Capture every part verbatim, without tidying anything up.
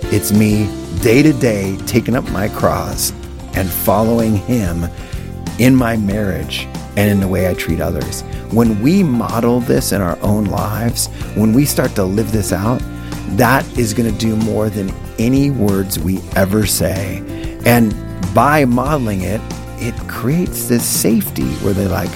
It's me day to day taking up my cross and following him in my marriage and in the way I treat others. When we model this in our own lives, when we start to live this out, that is going to do more than any words we ever say. And by modeling it, it creates this safety where they're like,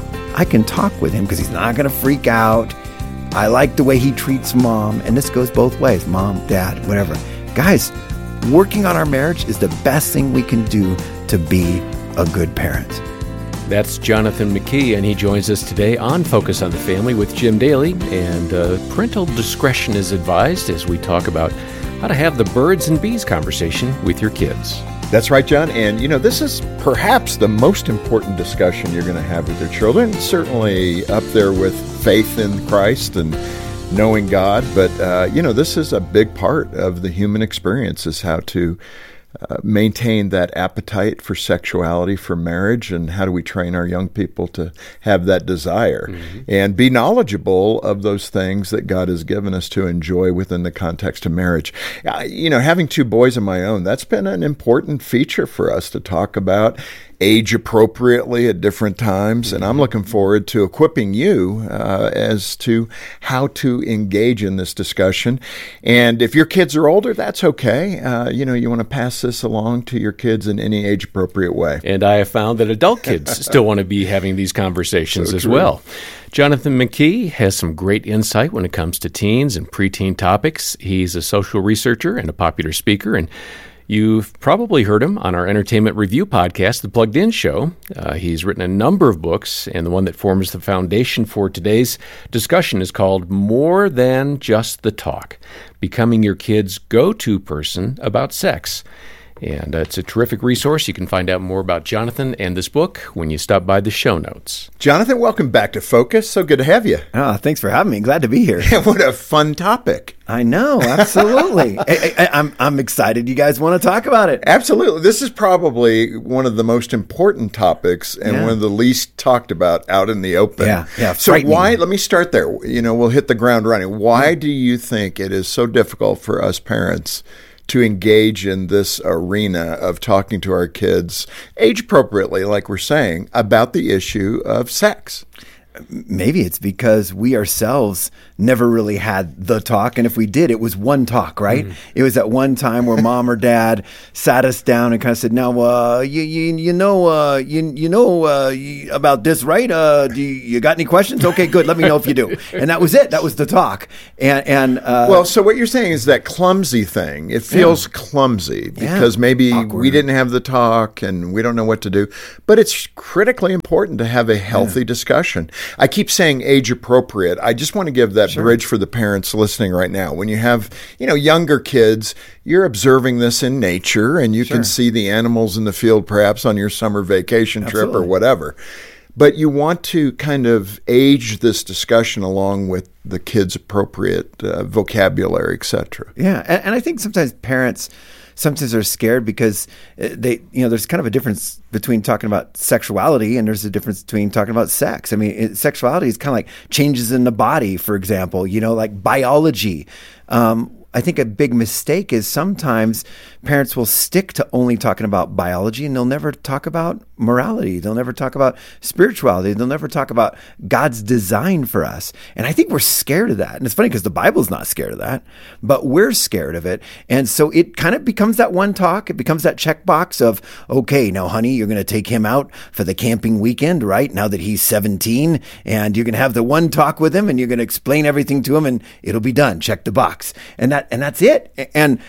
I can talk with him because he's not going to freak out. I like the way he treats mom. And this goes both ways, mom, dad, whatever. Guys, working on our marriage is the best thing we can do to be a good parent. That's Jonathan McKee, and he joins us today on Focus on the Family with Jim Daly. And uh, parental discretion is advised as we talk about how to have the birds and bees conversation with your kids. That's right, John. And, you know, this is perhaps the most important discussion you're going to have with your children. Certainly up there with faith in Christ and knowing God. But, uh, you know, this is a big part of the human experience, is how to Uh, maintain that appetite for sexuality, for marriage, and how do we train our young people to have that desire mm-hmm. and be knowledgeable of those things that God has given us to enjoy within the context of marriage. Uh, you know, having two boys of my own, that's been an important feature for us to talk about age appropriately at different times. And I'm looking forward to equipping you uh, as to how to engage in this discussion. And if your kids are older, that's okay. Uh, you know, you want to pass this along to your kids in any age appropriate way. And I have found that adult kids still want to be having these conversations so as true. well. Jonathan McKee has some great insight when it comes to teens and preteen topics. He's a social researcher and a popular speaker, and you've probably heard him on our entertainment review podcast, The Plugged In Show. Uh, he's written a number of books, and the one that forms the foundation for today's discussion is called More Than Just the Talk, Becoming Your Kid's Go-To Person About Sex. And uh, it's a terrific resource. You can find out more about Jonathan and this book when you stop by the show notes. Jonathan, welcome back to Focus. So good to have you. Oh, thanks for having me. Glad to be here. What a fun topic. I know, absolutely. I, I, I'm I'm excited you guys want to talk about it. Absolutely. This is probably one of the most important topics and yeah. one of the least talked about out in the open. Yeah, yeah. So why, let me start there. You know, we'll hit the ground running. Why mm. do you think it is so difficult for us parents to engage in this arena of talking to our kids age appropriately, like we're saying, about the issue of sex? Maybe it's because we ourselves never really had the talk. And if we did, it was one talk, right? Mm. It was at one time where mom or dad sat us down and kind of said, now, uh, you, you, you know, uh, you, you know, uh, you, about this, right? Uh, do you, you got any questions? Okay, good. Let me know if you do. And that was it. That was the talk. And, and, uh, well, so what you're saying is that clumsy thing, it feels yeah. clumsy because yeah. maybe Awkward. we didn't have the talk and we don't know what to do, but it's critically important to have a healthy yeah. discussion. I keep saying age appropriate. I just want to give that sure. bridge for the parents listening right now. When you have, you know, younger kids, you're observing this in nature and you sure. can see the animals in the field perhaps on your summer vacation Absolutely. trip or whatever. But you want to kind of age this discussion along with the kids' appropriate uh, vocabulary, et cetera. Yeah, and, and I think sometimes parents sometimes are scared because they, you know, there's kind of a difference between talking about sexuality and there's a difference between talking about sex. I mean, it, sexuality is kind of like changes in the body, for example, you know, like biology. Um, I think a big mistake is sometimes parents will stick to only talking about biology and they'll never talk about morality. They'll never talk about spirituality. They'll never talk about God's design for us. And I think we're scared of that. And it's funny because the Bible's not scared of that, but we're scared of it. And so it kind of becomes that one talk. It becomes that checkbox of, okay, now, honey, you're going to take him out for the camping weekend, right? Now that he's seventeen, and you're going to have the one talk with him and you're going to explain everything to him and it'll be done. Check the box. And that, and that's it. And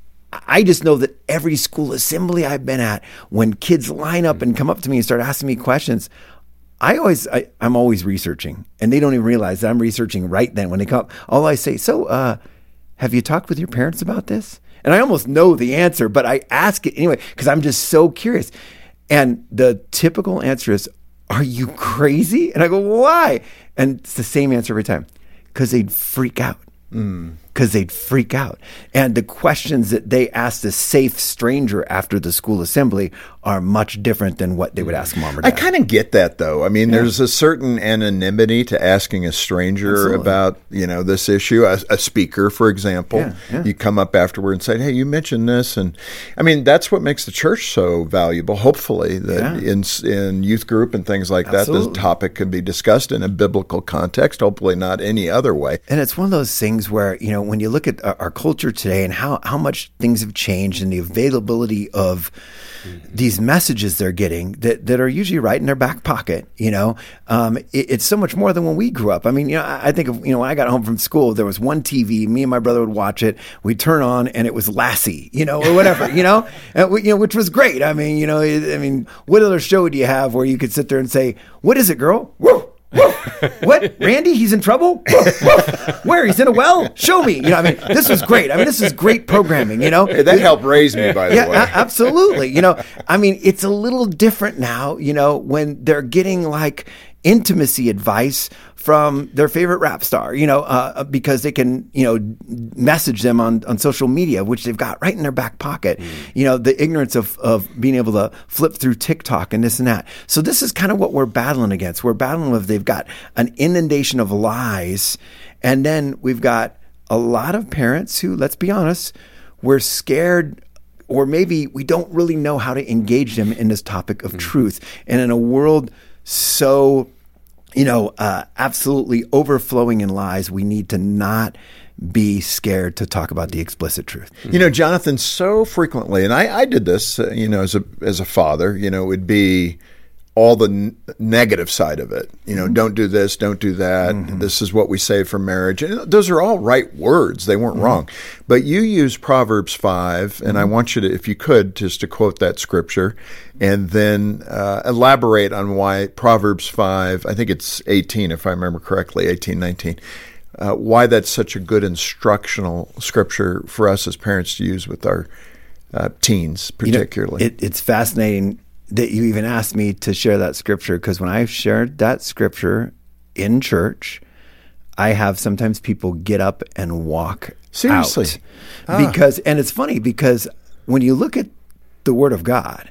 I just know that every school assembly I've been at, when kids line up and come up to me and start asking me questions, I always, I, I'm always researching, and they don't even realize that I'm researching right then. When they come, all I say, so uh, have you talked with your parents about this? And I almost know the answer, but I ask it anyway because I'm just so curious. And the typical answer is, are you crazy? And I go, why? And it's the same answer every time, because they'd freak out. Mm. Because they'd freak out. And the questions that they asked a safe stranger after the school assembly are much different than what they would ask mom or I dad. kind of get that, though. I mean, yeah. there's a certain anonymity to asking a stranger Absolutely. about, you know, this issue. A, a speaker, for example, yeah, yeah. you come up afterward and say, hey, you mentioned this. And I mean, that's what makes the church so valuable, hopefully, that yeah. in in youth group and things like Absolutely. that, the topic can be discussed in a biblical context, hopefully not any other way. And it's one of those things where, you know, when you look at our, our culture today and how, how much things have changed and the availability of these messages they're getting that, that are usually right in their back pocket, you know, um, it, it's so much more than when we grew up. I mean, you know, I, I think of, you know, when I got home from school, there was one T V, me and my brother would watch it, we'd turn on and it was Lassie, you know, or whatever, you know, and we, you know, which was great. I mean, you know, I mean, what other show do you have where you could sit there and say, what is it, girl? Whoa. What? Randy? He's in trouble? Where? He's in a well? Show me. You know, I mean, this was great. I mean, this is great programming, you know? Hey, that helped raise me, by the yeah, way. A- absolutely. You know, I mean, it's a little different now, you know, when they're getting like intimacy advice from their favorite rap star, you know, uh, because they can, you know, message them on, on social media, which they've got right in their back pocket. Mm. You know, the ignorance of, of being able to flip through TikTok and this and that. So this is kind of what we're battling against. We're battling with, they've got an inundation of lies. And then we've got a lot of parents who, let's be honest, we're scared, or maybe we don't really know how to engage them in this topic of mm. truth. And in a world so you know, uh, absolutely overflowing in lies, we need to not be scared to talk about the explicit truth. You know, Jonathan, so frequently, and I, I did this, uh, you know, as a as a father, you know, it would be all the n- negative side of it. You know, mm-hmm. don't do this, don't do that. Mm-hmm. This is what we say for marriage. And those are all right words. They weren't mm-hmm. wrong. But you use Proverbs five, and mm-hmm. I want you to, if you could, just to quote that scripture, and then uh, elaborate on why Proverbs five, I think it's eighteen, if I remember correctly, eighteen, nineteen, uh, why that's such a good instructional scripture for us as parents to use with our uh, teens, particularly. You know, it, it's fascinating that you even asked me to share that scripture, because when I've shared that scripture in church, I have sometimes people get up and walk Seriously? out. Ah. Because, and it's funny because when you look at the Word of God,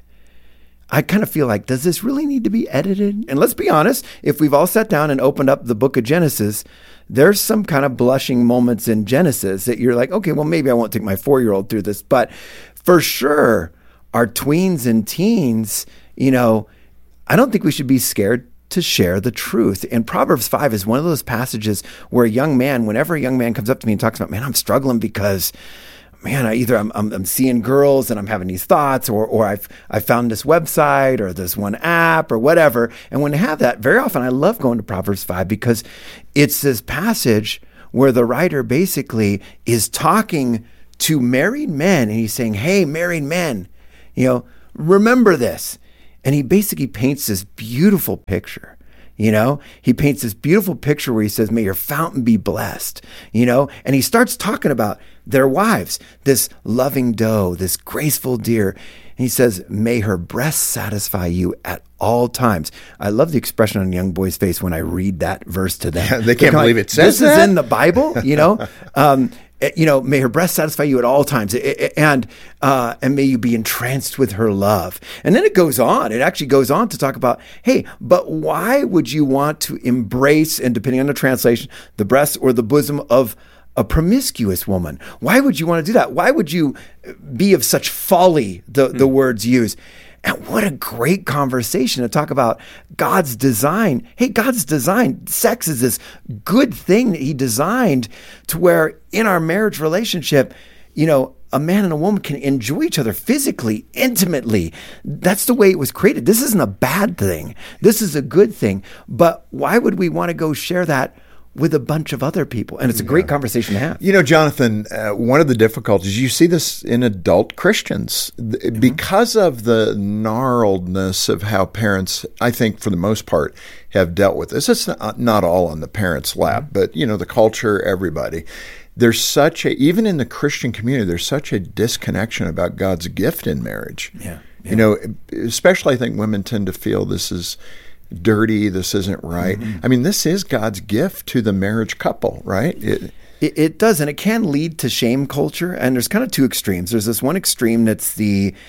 I kind of feel like, does this really need to be edited? And let's be honest, if we've all sat down and opened up the book of Genesis, there's some kind of blushing moments in Genesis that you're like, okay, well, maybe I won't take my four-year-old through this. But for sure, our tweens and teens, you know, I don't think we should be scared to share the truth. And Proverbs five is one of those passages where a young man, whenever a young man comes up to me and talks about, man, I'm struggling because, man, I either I'm, I'm, I'm seeing girls and I'm having these thoughts, or or I've I found this website or this one app or whatever. And when they have that, very often I love going to Proverbs five because it's this passage where the writer basically is talking to married men, and he's saying, hey, married men, you know, remember this. And he basically paints this beautiful picture, you know, he paints this beautiful picture where he says, may your fountain be blessed, you know, and he starts talking about their wives, this loving doe, this graceful deer. And he says, may her breast satisfy you at all times. I love the expression on a young boy's face when I read that verse to them. Yeah, they can't believe like, it says this that? is in the Bible, you know, um, you know, may her breast satisfy you at all times, and uh, and may you be entranced with her love. And then it goes on. It actually goes on to talk about, hey, but why would you want to embrace, and depending on the translation, the breast or the bosom of a promiscuous woman? Why would you want to do that? Why would you be of such folly, the, the mm. words used? And what a great conversation to talk about God's design. Hey, God's design, sex is this good thing that he designed to where in our marriage relationship, you know, a man and a woman can enjoy each other physically, intimately. That's the way it was created. This isn't a bad thing. This is a good thing. But why would we want to go share that with a bunch of other people? And it's a great yeah. conversation to have. You know, Jonathan, uh, one of the difficulties, you see this in adult Christians, mm-hmm. because of the gnarledness of how parents, I think for the most part, have dealt with this. It's not, not all on the parents' lap, mm-hmm. but, you know, the culture, everybody. There's such a, even in the Christian community, there's such a disconnection about God's gift in marriage. Yeah. yeah. You know, especially I think women tend to feel this is dirty, this isn't right. Mm-hmm. I mean, this is God's gift to the marriage couple, right? It, it, it does, and it can lead to shame culture. And there's kind of two extremes. There's this one extreme that's the,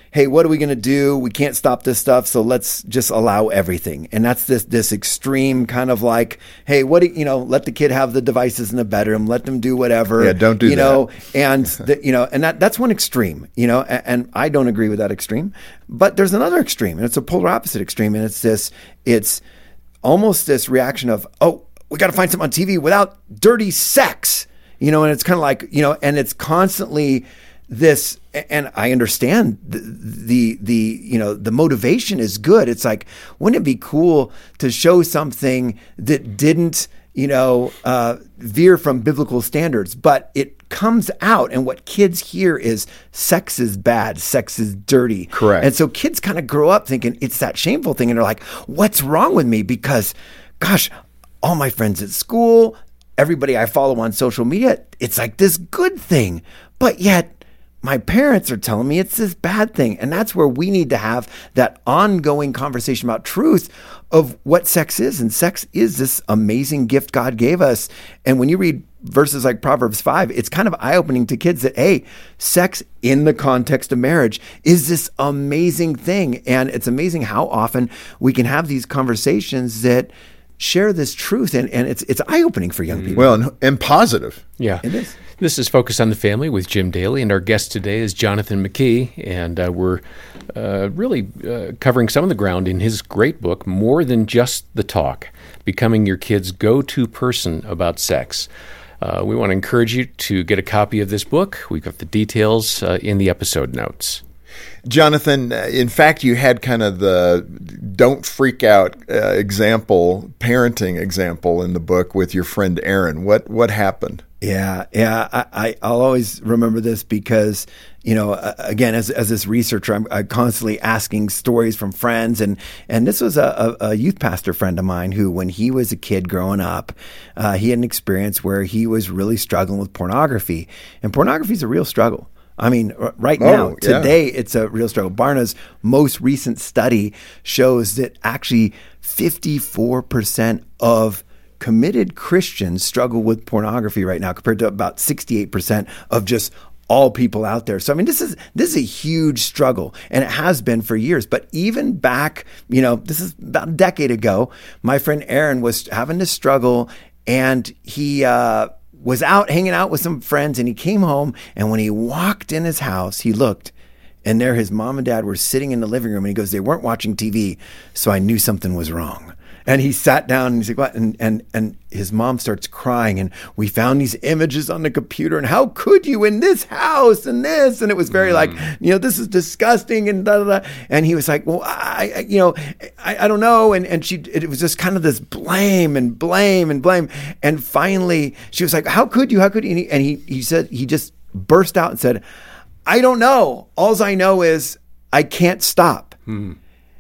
hey, what are we going to do? We can't stop this stuff, so let's just allow everything. And that's this this extreme kind of like, hey, what do you know? Let the kid have the devices in the bedroom. Let them do whatever. Yeah, don't do you that. know. And the, you know, and that that's one extreme. You know, and, and I don't agree with that extreme. But there's another extreme, and it's a polar opposite extreme, and it's this. It's almost this reaction of, oh, we got to find something on T V without dirty sex. You know, and it's kind of like, you know, and it's constantly this, and I understand the, the, the, you know, the motivation is good. It's like, wouldn't it be cool to show something that didn't, you know, uh, veer from biblical standards, but it comes out, and what kids hear is sex is bad, sex is dirty. Correct. And so kids kind of grow up thinking it's that shameful thing, and they're like, what's wrong with me? Because, gosh, all my friends at school, everybody I follow on social media, it's like this good thing, but yet my parents are telling me it's this bad thing. And that's where we need to have that ongoing conversation about truth of what sex is. And sex is this amazing gift God gave us. And when you read verses like Proverbs five, it's kind of eye-opening to kids that, hey, sex in the context of marriage is this amazing thing. And it's amazing how often we can have these conversations that share this truth, and, and it's it's eye-opening for young people. Well, and, and positive. Yeah. It is. This is Focus on the Family with Jim Daly, and our guest today is Jonathan McKee, and uh, we're uh, really uh, covering some of the ground in his great book, More Than Just the Talk, Becoming Your Kid's Go-To Person About Sex. Uh, we want to encourage you to get a copy of this book. We've got the details uh, in the episode notes. Jonathan, in fact, you had kind of the don't freak out uh, example, parenting example in the book with your friend Aaron. What what happened? Yeah, yeah. I, I, I'll always remember this because, you know, uh, again, as as this researcher, I'm, I'm constantly asking stories from friends. And, and this was a, a, a youth pastor friend of mine who, when he was a kid growing up, uh, he had an experience where he was really struggling with pornography. And pornography is a real struggle. I mean, right now, oh, yeah. today, it's a real struggle. Barna's most recent study shows that actually fifty-four percent of committed Christians struggle with pornography right now, compared to about sixty-eight percent of just all people out there. So, I mean, this is this is a huge struggle, and it has been for years. But even back, you know, this is about a decade ago, my friend Aaron was having to struggle, and he uh, was out hanging out with some friends, and he came home, and when he walked in his house, he looked, and there his mom and dad were sitting in the living room, and he goes, they weren't watching T V, so I knew something was wrong. And he sat down and he's like, what? And, and, and his mom starts crying, and we found these images on the computer, and how could you in this house and this? And it was very mm. like, you know, this is disgusting and da da da. And he was like, well, I, I you know, I, I don't know. And, and she, it was just kind of this blame and blame and blame. And finally she was like, how could you, how could you? And he, and he, he said, he just burst out and said, I don't know. All I know is I can't stop. Mm.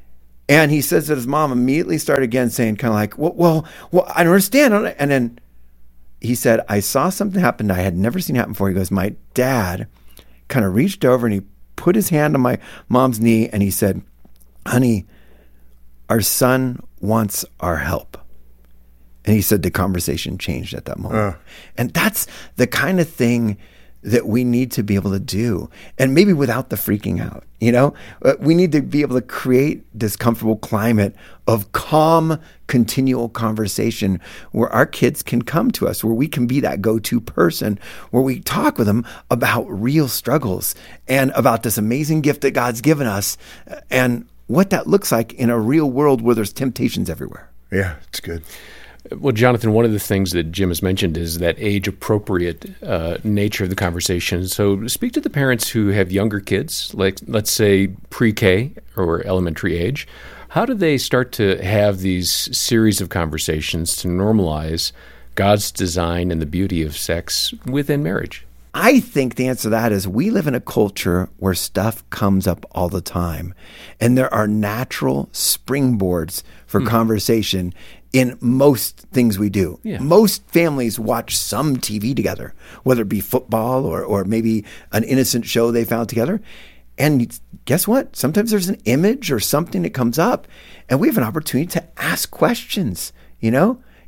And he says that his mom immediately started again saying kind of like, well, well, well, I don't understand. And then he said, I saw something happen I had never seen happen before. He goes, my dad kind of reached over and he put his hand on my mom's knee and he said, honey, our son wants our help. And he said the conversation changed at that moment. Uh. And that's the kind of thing that we need to be able to do, and maybe without the freaking out, you know, uh, we need to be able to create this comfortable climate of calm, continual conversation where our kids can come to us, where we can be that go-to person, where we talk with them about real struggles and about this amazing gift that God's given us and what that looks like in a real world where there's temptations everywhere. Yeah, it's good. Well, Jonathan, one of the things that Jim has mentioned is that age-appropriate uh, nature of the conversation. So speak to the parents who have younger kids, like let's say pre-K or elementary age. How do they start to have these series of conversations to normalize God's design and the beauty of sex within marriage? I think the answer to that is we live in a culture where stuff comes up all the time, and there are natural springboards for hmm. conversation in most things we do. Yeah. Most families watch some T V together, whether it be football or, or maybe an innocent show they found together. And guess what? Sometimes there's an image or something that comes up, and we have an opportunity to ask questions, you know?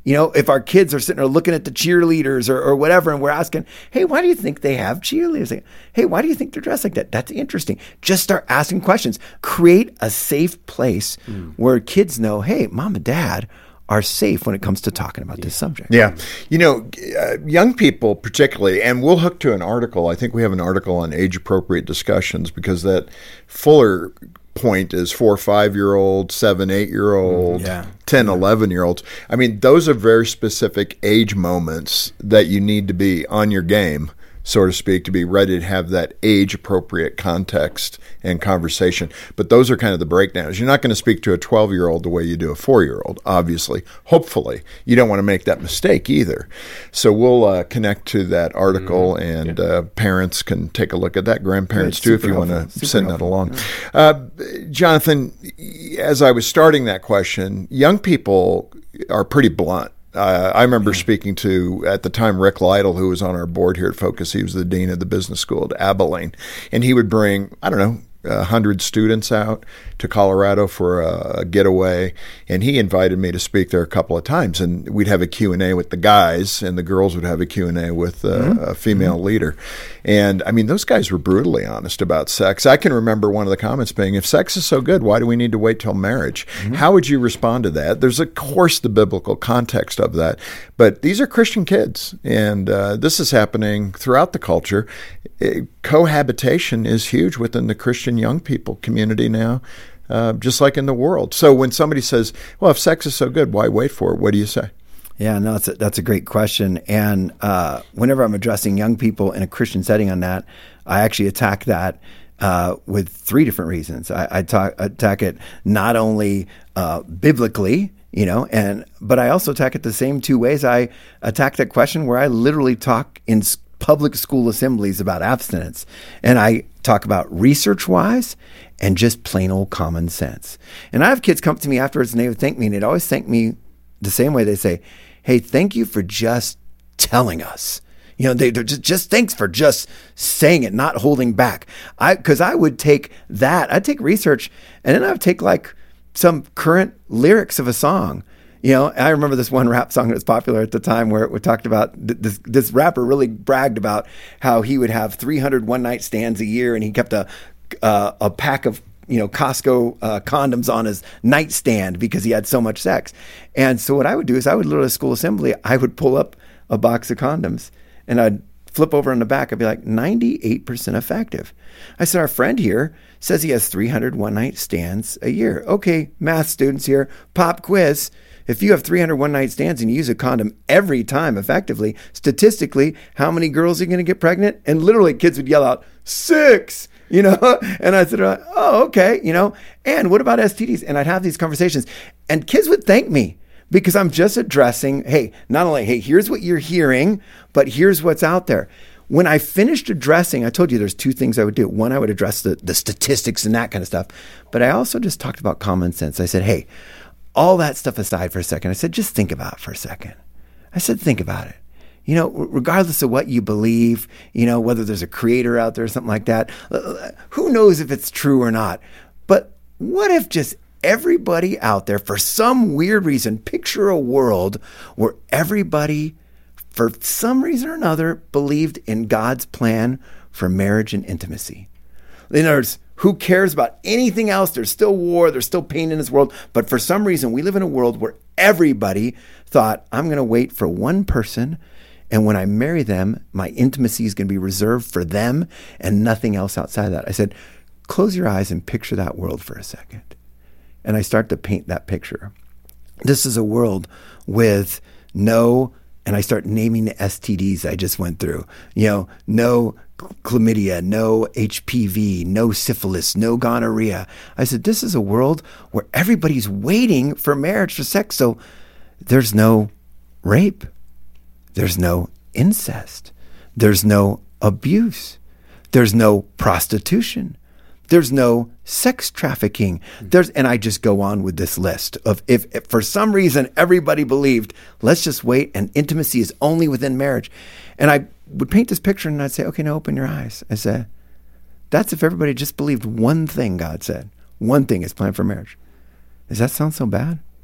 You know, if our kids are sitting there looking at the cheerleaders or, or whatever, and we're asking, hey, why do you think they have cheerleaders? Like, hey, why do you think they're dressed like that? That's interesting. Just start asking questions. Create a safe place mm. where kids know, hey, mom and dad are safe when it comes to talking about yeah. this subject. Yeah. You know, uh, young people particularly, and we'll hook to an article. I think we have an article on age-appropriate discussions because that fuller point is four, five-year-old, seven, eight-year-old, yeah. ten, eleven-year-olds. I mean, those are very specific age moments that you need to be on your game, so to speak, to be ready to have that age-appropriate context and conversation. But those are kind of the breakdowns. You're not going to speak to a twelve-year-old the way you do a four-year-old, obviously. Hopefully. You don't want to make that mistake either. So we'll uh, connect to that article, mm-hmm. and yeah. uh, parents can take a look at that. Grandparents, too, if you want to send that along. Yeah. Uh, Jonathan, as I was starting that question, young people are pretty blunt. Uh, I remember speaking to, at the time, Rick Lytle, who was on our board here at Focus. He was the dean of the business school at Abilene. And he would bring, I don't know, one hundred students out to Colorado for a, a getaway. And he invited me to speak there a couple of times. And we'd have a Q and A with the guys, and the girls would have a Q and A with uh, mm-hmm. a female mm-hmm. leader. And, I mean, those guys were brutally honest about sex. I can remember one of the comments being, if sex is so good, why do we need to wait till marriage? Mm-hmm. How would you respond to that? There's, of course, the biblical context of that. But these are Christian kids, and uh, this is happening throughout the culture. It, cohabitation is huge within the Christian young people community now, uh, just like in the world. So when somebody says, well, if sex is so good, why wait for it? What do you say? Yeah, no, that's a, that's a great question. And uh, whenever I'm addressing young people in a Christian setting on that, I actually attack that uh, with three different reasons. I, I talk, attack it not only uh, biblically, you know, and but I also attack it the same two ways. I attack that question where I literally talk in public school assemblies about abstinence, and I talk about research-wise and just plain old common sense. And I have kids come to me afterwards, and they would thank me, and they'd always thank me the same way. They say, hey, thank you for just telling us. You know, they, they're just, just thanks for just saying it, not holding back. I because I would take that, I'd take research, and then I would take like some current lyrics of a song. You know, I remember this one rap song that was popular at the time where it talked about th- this this rapper really bragged about how he would have three hundred one-night stands a year, and he kept a uh, a pack of, you know, Costco uh, condoms on his nightstand because he had so much sex. And so what I would do is I would literally at school assembly, I would pull up a box of condoms and I'd flip over on the back. I'd be like, ninety-eight percent effective. I said, our friend here says he has three hundred one-night stands a year. Okay, math students here, pop quiz. If you have three hundred one-night stands and you use a condom every time effectively, statistically, how many girls are going to get pregnant? And literally kids would yell out, six, you know? And I said, oh, okay, you know? And what about S T Ds? And I'd have these conversations and kids would thank me because I'm just addressing, hey, not only, hey, here's what you're hearing, but here's what's out there. When I finished addressing, I told you there's two things I would do. One, I would address the, the statistics and that kind of stuff. But I also just talked about common sense. I said, hey, all that stuff aside for a second, I said, just think about it for a second. I said, think about it. You know, regardless of what you believe, you know, whether there's a creator out there or something like that, who knows if it's true or not. But what if just everybody out there, for some weird reason, picture a world where everybody, for some reason or another, believed in God's plan for marriage and intimacy. In other words, who cares about anything else? There's still war, there's still pain in this world. But for some reason, we live in a world where everybody thought, I'm going to wait for one person, and when I marry them, my intimacy is going to be reserved for them and nothing else outside of that. I said, close your eyes and picture that world for a second. And I start to paint that picture. This is a world with no, and I start naming the S T Ds I just went through. You know, no chlamydia, no H P V, no syphilis, no gonorrhea. I said, this is a world where everybody's waiting for marriage, for sex. So there's no rape. There's no incest. There's no abuse. There's no prostitution. There's no sex trafficking. There's, and I just go on with this list of if, if for some reason everybody believed, let's just wait and intimacy is only within marriage. And I would paint this picture and I'd say, okay, now open your eyes. I said, that's if everybody just believed one thing God said. One thing is planned for marriage. Does that sound so bad?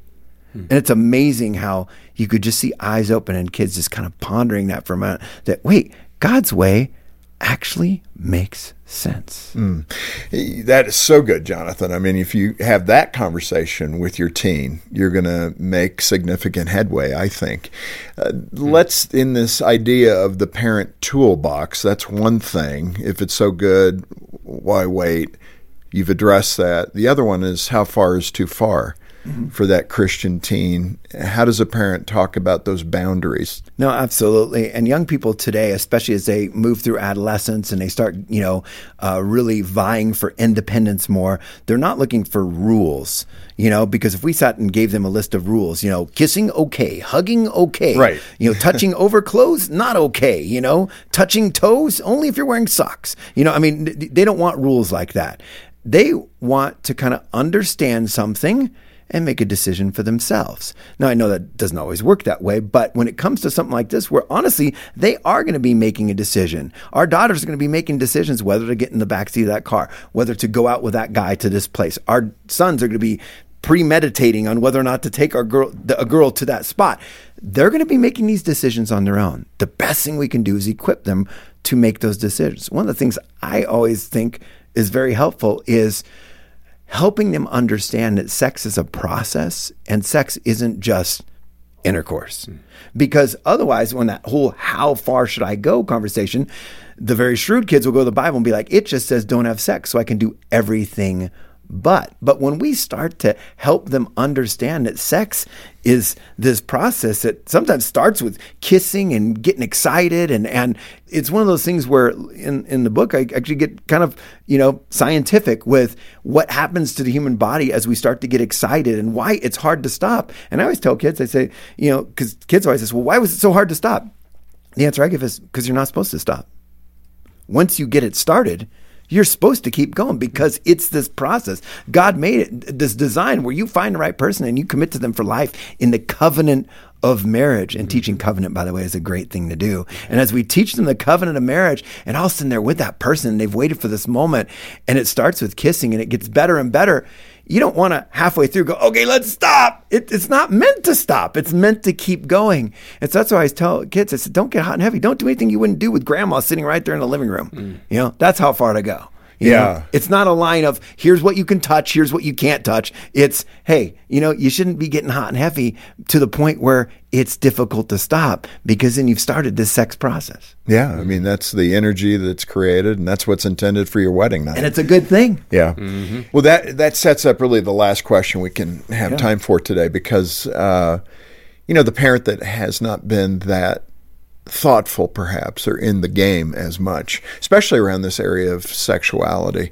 And it's amazing how you could just see eyes open and kids just kind of pondering that for a minute, that, wait, God's way actually makes sense. Mm. That is so good, Jonathan. I mean, if you have that conversation with your teen, you're going to make significant headway, I think. Uh, mm. Let's, in this idea of the parent toolbox, that's one thing. If it's so good, why wait? You've addressed that. The other one is, how far is too far? Mm-hmm. For that Christian teen. How does a parent talk about those boundaries? No, absolutely. And young people today, especially as they move through adolescence and they start, you know, uh, really vying for independence more, they're not looking for rules, you know, because if we sat and gave them a list of rules, you know, kissing, okay, hugging, okay, right. you know, touching over clothes, not okay, you know, touching toes, only if you're wearing socks. You know, I mean, they don't want rules like that. They want to kind of understand something and make a decision for themselves. Now, I know that doesn't always work that way, but when it comes to something like this, where honestly, they are going to be making a decision. Our daughters are going to be making decisions whether to get in the backseat of that car, whether to go out with that guy to this place. Our sons are going to be premeditating on whether or not to take our girl, a girl to that spot. They're going to be making these decisions on their own. The best thing we can do is equip them to make those decisions. One of the things I always think is very helpful is helping them understand that sex is a process and sex isn't just intercourse. Mm. Because otherwise, when that whole how far should I go conversation, the very shrewd kids will go to the Bible and be like, it just says don't have sex so I can do everything but. But when we start to help them understand that sex is this process that sometimes starts with kissing and getting excited, and, and it's one of those things where in, in the book I actually get kind of, you know, scientific with what happens to the human body as we start to get excited and why it's hard to stop. And I always tell kids, I say, you know, because kids always say, well, why was it so hard to stop? The answer I give is because you're not supposed to stop. Once you get it started, you're supposed to keep going because it's this process. God made it, this design where you find the right person and you commit to them for life in the covenant of marriage. And teaching covenant, by the way, is a great thing to do. And as we teach them the covenant of marriage, and all of a sudden they're with that person, and they've waited for this moment, and it starts with kissing and it gets better and better. You don't want to halfway through go, okay, let's stop. It, it's not meant to stop. It's meant to keep going. And so that's why I tell kids, I said, don't get hot and heavy. Don't do anything you wouldn't do with grandma sitting right there in the living room. Mm. You know, that's how far to go. You yeah. know, it's not a line of here's what you can touch, here's what you can't touch. It's, hey, you know, you shouldn't be getting hot and heavy to the point where it's difficult to stop, because then you've started this sex process. Yeah. I mean, that's the energy that's created, and that's what's intended for your wedding night. And it's a good thing. Yeah. Mm-hmm. Well, that, that sets up really the last question we can have yeah. time for today, because, uh, you know, the parent that has not been that thoughtful perhaps or in the game as much, especially around this area of sexuality,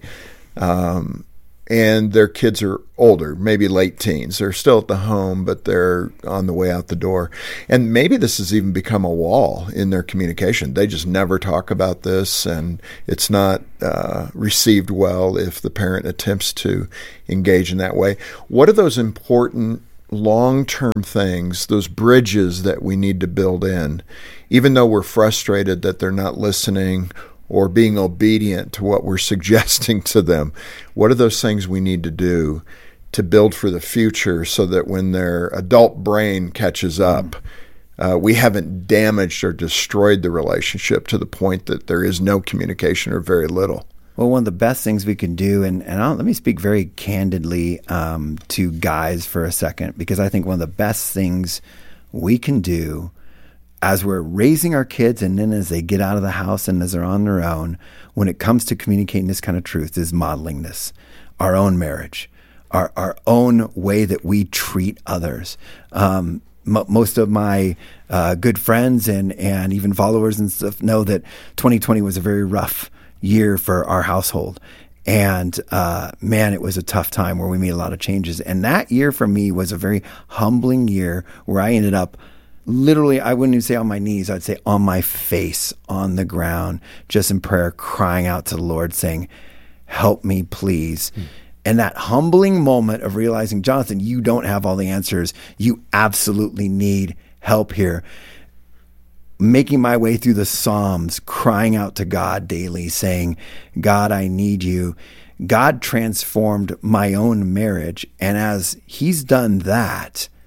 um, and their kids are older, maybe late teens. They're still at the home, but they're on the way out the door. And maybe this has even become a wall in their communication. They just never talk about this, and it's not uh, received well if the parent attempts to engage in that way. What are those important long-term things, those bridges that we need to build in, even though we're frustrated that they're not listening or being obedient to what we're suggesting to them? What are those things we need to do to build for the future so that when their adult brain catches up, uh, we haven't damaged or destroyed the relationship to the point that there is no communication or very little? Well, one of the best things we can do, and, and I'll, let me speak very candidly um, to guys for a second, because I think one of the best things we can do as we're raising our kids, and then as they get out of the house and as they're on their own, when it comes to communicating this kind of truth, is modeling this, our own marriage, our, our own way that we treat others. Um, m- most of my uh, good friends and, and even followers and stuff know that twenty twenty was a very rough year for our household. And uh, man, it was a tough time where we made a lot of changes. And that year for me was a very humbling year where I ended up literally, I wouldn't even say on my knees, I'd say on my face, on the ground, just in prayer, crying out to the Lord, saying, help me, please. Mm. And that humbling moment of realizing, Jonathan, you don't have all the answers. You absolutely need help here. Making my way through the Psalms, crying out to God daily, saying, God, I need you. God transformed my own marriage. And as he's done that,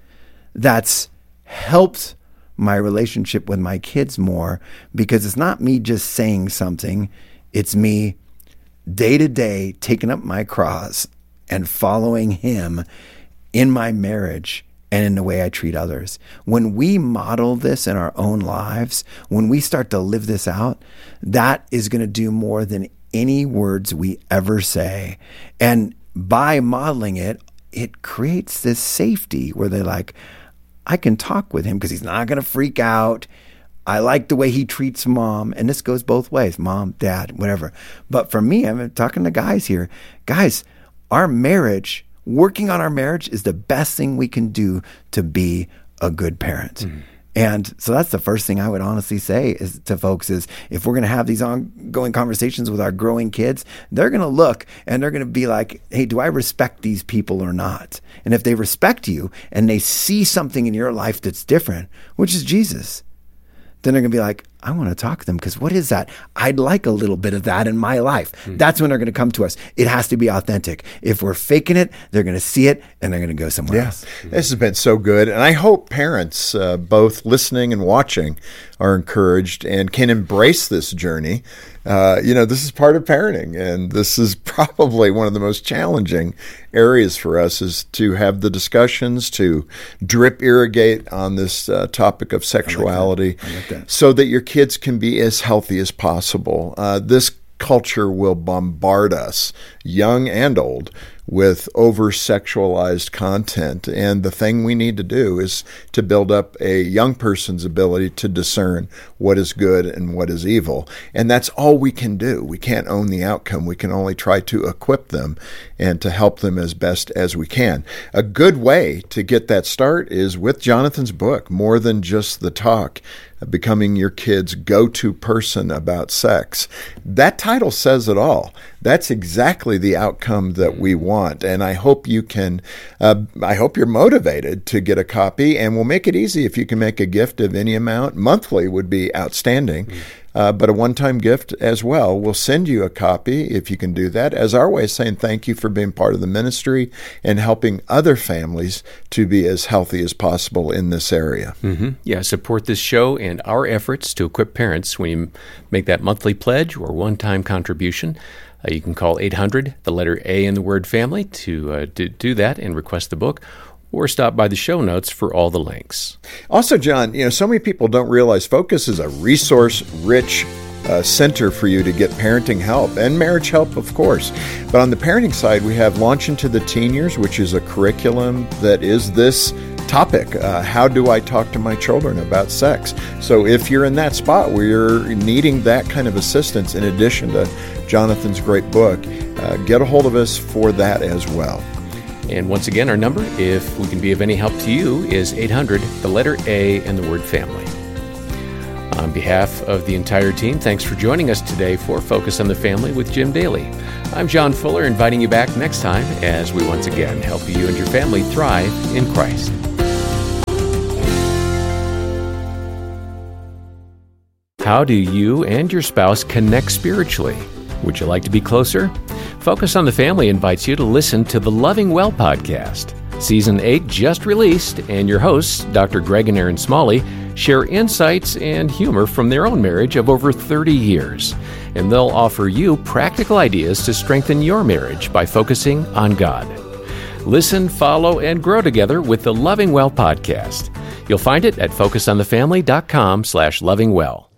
that's helped my relationship with my kids more, because it's not me just saying something. It's me day to day taking up my cross and following him in my marriage and in the way I treat others. When we model this in our own lives, when we start to live this out, that is going to do more than any words we ever say. And by modeling it, it creates this safety where they're like, I can talk with him because he's not going to freak out. I like the way he treats mom. And this goes both ways, mom, dad, whatever. But for me, I'm talking to guys here. Guys, our marriage, working on our marriage is the best thing we can do to be a good parent. Mm. And so that's the first thing I would honestly say is to folks is if we're going to have these ongoing conversations with our growing kids, they're going to look and they're going to be like, hey, do I respect these people or not? And if they respect you and they see something in your life that's different, which is Jesus, then they're going to be like, I want to talk to them because what is that? I'd like a little bit of that in my life. Mm. That's when they're going to come to us. It has to be authentic. If we're faking it, they're going to see it and they're going to go somewhere yeah. else. This has been so good. And I hope parents, uh, both listening and watching, are encouraged and can embrace this journey. Uh, you know, this is part of parenting, and this is probably one of the most challenging areas for us is to have the discussions, to drip irrigate on this uh, topic of sexuality I like that. I like that. so that your kids can be as healthy as possible. Uh, this culture will bombard us, young and old, with over-sexualized content. And the thing we need to do is to build up a young person's ability to discern what is good and what is evil. And that's all we can do. We can't own the outcome. We can only try to equip them and to help them as best as we can. A good way to get that start is with Jonathan's book, More Than Just the Talk, Becoming Your Kid's Go-To Person About Sex. That title says it all. That's exactly the outcome that we want. And I hope you can, uh, I hope you're motivated to get a copy, and we'll make it easy if you can make a gift of any amount. Monthly would be outstanding. Mm. Uh, but a one-time gift as well. We'll send you a copy if you can do that as our way of saying thank you for being part of the ministry and helping other families to be as healthy as possible in this area. Mm-hmm. Yeah, support this show and our efforts to equip parents when you make that monthly pledge or one-time contribution. Uh, you can call eight hundred, the letter A in the word family, to, uh, to do that and request the book, or stop by the show notes for all the links. Also, John, you know, so many people don't realize Focus is a resource-rich uh, center for you to get parenting help and marriage help, of course. But on the parenting side, we have Launch into the Teen Years, which is a curriculum that is this topic. Uh, how do I talk to my children about sex? So if you're in that spot where you're needing that kind of assistance, in addition to Jonathan's great book, uh, get a hold of us for that as well. And once again, our number, if we can be of any help to you, is eight hundred, the letter A, and the word family. On behalf of the entire team, thanks for joining us today for Focus on the Family with Jim Daly. I'm John Fuller, inviting you back next time as we once again help you and your family thrive in Christ. How do you and your spouse connect spiritually? Would you like to be closer? Focus on the Family invites you to listen to the Loving Well podcast. Season eight just released, and your hosts, Doctor Greg and Erin Smalley, share insights and humor from their own marriage of over thirty years. And they'll offer you practical ideas to strengthen your marriage by focusing on God. Listen, follow, and grow together with the Loving Well podcast. You'll find it at focus on the family dot com slash loving well.